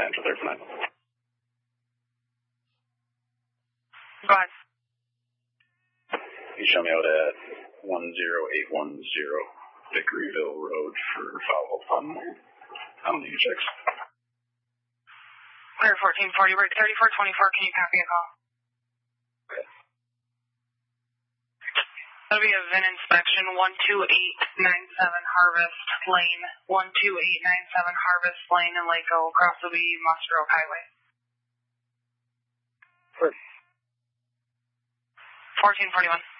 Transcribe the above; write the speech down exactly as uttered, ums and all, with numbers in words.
Central there tonight. Go ahead. You show me out at one zero eight one zero Vickeryville Road for follow-up on, on the checks. Clear fourteen forty, break thirty-four twenty-four, can you copy a call? Okay. That'll be a V I N inspection, one two eight nine seven Harvest Lane, one two eight nine seven Harvest Lane in Lakeville, across the Muster Oak Highway. Sure. fourteen forty-one.